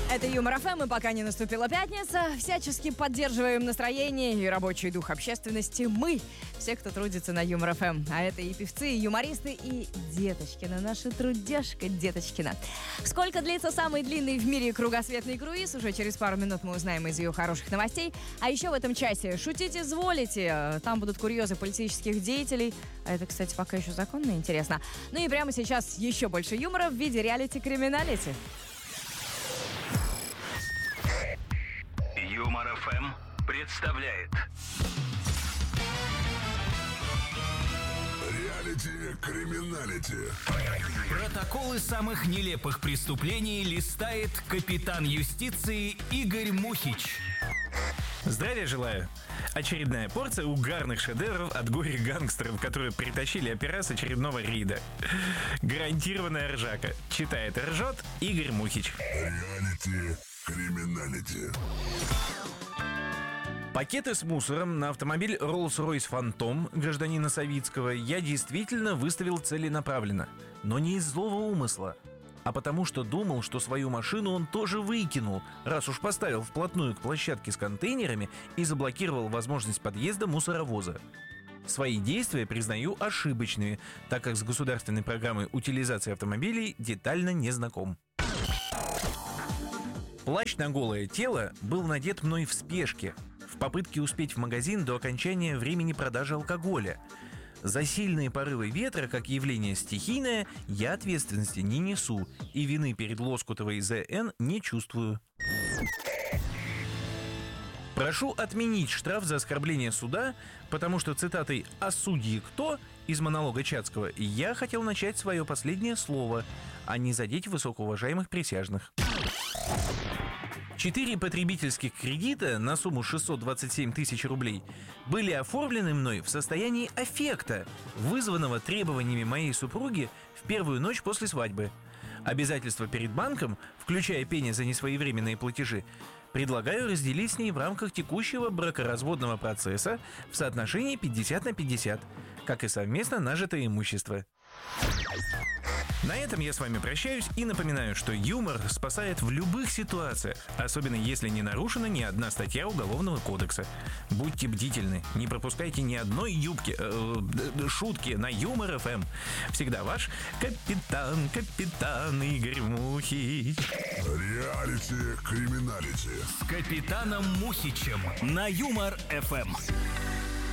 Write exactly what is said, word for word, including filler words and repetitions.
Это Юмор ФМ, и пока не наступила пятница, всячески поддерживаем настроение и рабочий дух общественности мы, все, кто трудится на Юмор ФМ. А это и певцы, и юмористы, и Деточкина, наша трудяшка Деточкина. Сколько длится самый длинный в мире кругосветный круиз, уже через пару минут мы узнаем из ее хороших новостей. А еще в этом часе шутить изволите, там будут курьезы политических деятелей. А это, кстати, пока еще законно, интересно. Ну и прямо сейчас еще больше юмора в виде реалити-криминалити. Юмор ФМ представляет реалити-криминалити. Протоколы самых нелепых преступлений листает капитан юстиции Игорь Мухич. Здравия желаю. Очередная порция угарных шедевров от горе-гангстеров, которые притащили опера с очередного рейда. Гарантированная ржака. Читает и ржет Игорь Мухич. Реалити-криминалити. Пакеты с мусором на автомобиль Rolls-Royce Phantom гражданина Савицкого я действительно выставил целенаправленно. Но не из злого умысла, а потому что думал, что свою машину он тоже выкинул, раз уж поставил вплотную к площадке с контейнерами и заблокировал возможность подъезда мусоровоза. Свои действия признаю ошибочными, так как с государственной программой утилизации автомобилей детально не знаком. Плащ на голое тело был надет мной в спешке, в попытке успеть в магазин до окончания времени продажи алкоголя. За сильные порывы ветра, как явление стихийное, я ответственности не несу и вины перед Лоскутовой ЗН не чувствую. Прошу отменить штраф за оскорбление суда, потому что цитатой «А судьи кто?» из монолога Чацкого я хотел начать свое последнее слово, а не задеть высокоуважаемых присяжных. Четыре потребительских кредита на сумму шестьсот двадцать семь тысяч рублей были оформлены мной в состоянии аффекта, вызванного требованиями моей супруги в первую ночь после свадьбы. Обязательства перед банком, включая пени за несвоевременные платежи, предлагаю разделить с ней в рамках текущего бракоразводного процесса в соотношении пятьдесят на пятьдесят, как и совместно нажитое имущество. На этом я с вами прощаюсь и напоминаю, что юмор спасает в любых ситуациях, особенно если не нарушена ни одна статья Уголовного кодекса. Будьте бдительны, не пропускайте ни одной юбки, э, шутки на Юмор ФМ. Всегда ваш капитан, капитан Игорь Мухич. Реалити-криминалити. С капитаном Мухичем на Юмор ФМ.